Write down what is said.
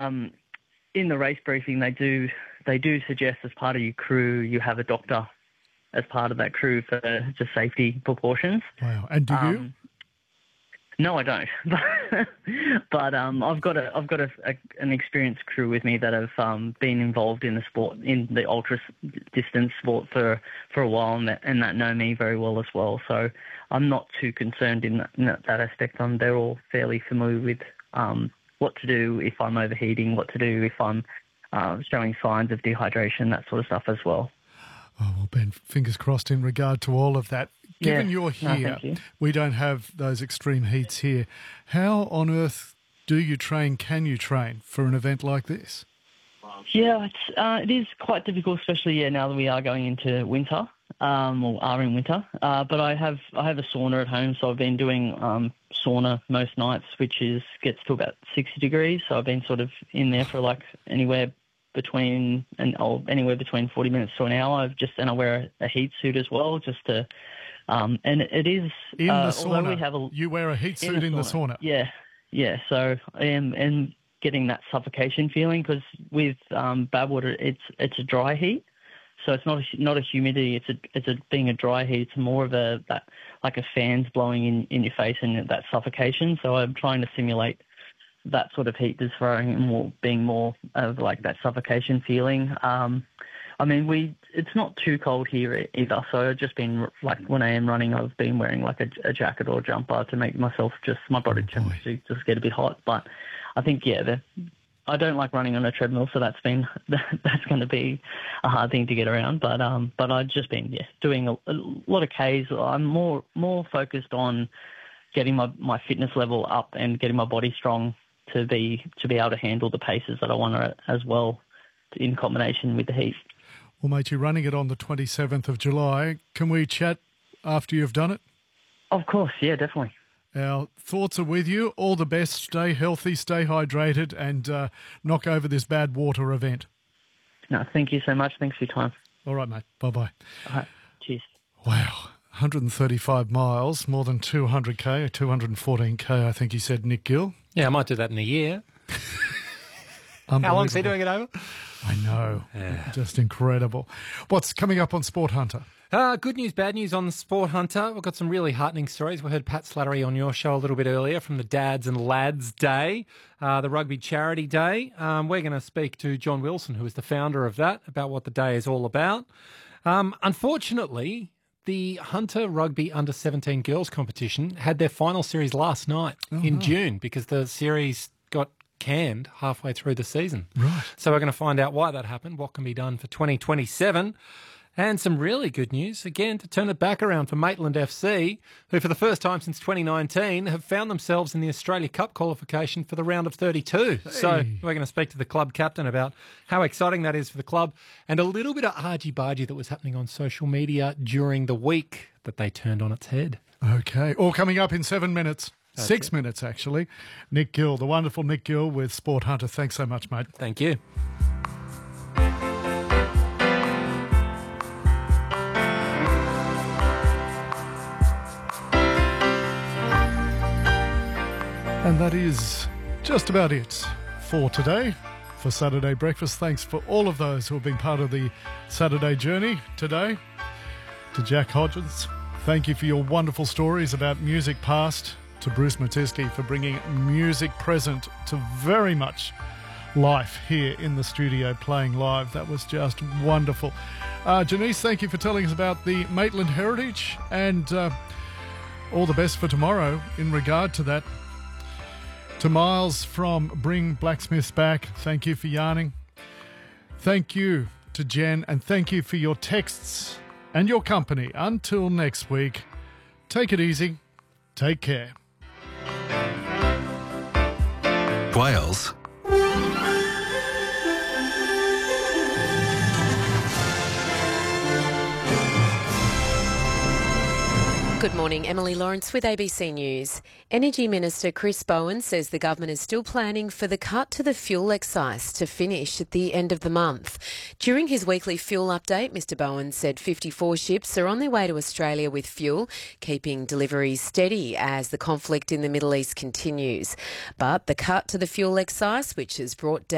in the race briefing, they do suggest as part of your crew you have a doctor as part of that crew for just safety precautions. Wow! And do you? No, I don't. But I've got an experienced crew with me that have been involved in the sport, in the ultra distance sport for a while, and that know me very well as well. So I'm not too concerned in that aspect. They're all fairly familiar with what to do if I'm overheating, what to do if I'm showing signs of dehydration, that sort of stuff as well. Oh, well, Ben, fingers crossed in regard to all of that. Given you're here, we don't have those extreme heats here. How on earth can you train for an event like this? Yeah, it is quite difficult, especially now that we are going into winter, or are in winter. But I have a sauna at home, so I've been doing sauna most nights, which gets to about 60 degrees. So I've been sort of in there for like anywhere between 40 minutes to an hour. I wear a heat suit as well, just to. And it is in the sauna. You wear a heat suit in the sauna. Yeah. So I am getting that suffocation feeling because with Badwater, it's a dry heat, so it's not a humidity. It's being a dry heat. It's more of like a fan's blowing in your face and that suffocation. So I'm trying to simulate that sort of heat transferring and being more of like that suffocation feeling. It's not too cold here either, so I've just been, like, when I am running, I've been wearing like a jacket or a jumper to make my body temperature just get a bit hot. But I think, I don't like running on a treadmill, so that's going to be a hard thing to get around. But I've just been, doing a lot of Ks. I'm more focused on getting my fitness level up and getting my body strong to be able to handle the paces that I want to as well, in combination with the heat. Well, mate, you're running it on the 27th of July. Can we chat after you've done it? Of course, yeah, definitely. Our thoughts are with you. All the best. Stay healthy, stay hydrated, and knock over this Badwater event. No, thank you so much. Thanks for your time. All right, mate. Bye-bye. All right. Cheers. Wow. 135 miles, more than 200k, 214k, I think he said, Nick Gill. Yeah, I might do that in a year. How long's he doing it over? I know. Yeah. Just incredible. What's coming up on Sport Hunter? Good news, bad news on Sport Hunter. We've got some really heartening stories. We heard Pat Slattery on your show a little bit earlier from the Dads and Lads Day, the Rugby Charity Day. We're going to speak to John Wilson, who is the founder of that, about what the day is all about. Unfortunately, the Hunter Rugby Under-17 Girls competition had their final series last night in June because the series got canned halfway through the season. Right. So we're going to find out why that happened, what can be done for 2027, and some really good news, again, to turn it back around for Maitland FC, who for the first time since 2019 have found themselves in the Australia Cup qualification for the round of 32. Hey. So we're going to speak to the club captain about how exciting that is for the club and a little bit of argy-bargy that was happening on social media during the week that they turned on its head. Okay, all coming up in 7 minutes. 6 minutes, actually. Nick Gill, the wonderful Nick Gill with Sport Hunter. Thanks so much, mate. Thank you. And that is just about it for today, for Saturday Breakfast. Thanks for all of those who have been part of the Saturday journey today. To Jack Hodges, thank you for your wonderful stories about music past. To Bruce Matisky for bringing music present to very much life here in the studio, playing live. That was just wonderful. Janice, thank you for telling us about the Maitland Heritage, and all the best for tomorrow in regard to that. To Miles from Bring Blacksmiths Back, thank you for yarning. Thank you to Jen, and thank you for your texts and your company. Until next week, take it easy, take care. Wales. Good morning, Emily Lawrence with ABC News. Energy Minister Chris Bowen says the government is still planning for the cut to the fuel excise to finish at the end of the month. During his weekly fuel update, Mr Bowen said 54 ships are on their way to Australia with fuel, keeping deliveries steady as the conflict in the Middle East continues. But the cut to the fuel excise, which has brought down